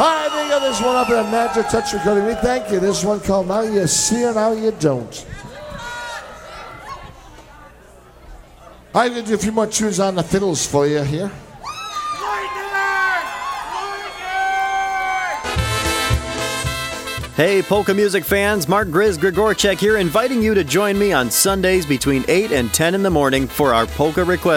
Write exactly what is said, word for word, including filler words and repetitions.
right, they got this one up in a Magic Touch recording. We thank you. This one called Now You See and Now You Don't. I'm going to do a few more tunes on the fiddles for you here. Hey, polka music fans, Mark Grizz Grigorchek here, inviting you to join me on Sundays between eight and ten in the morning for our Polka Request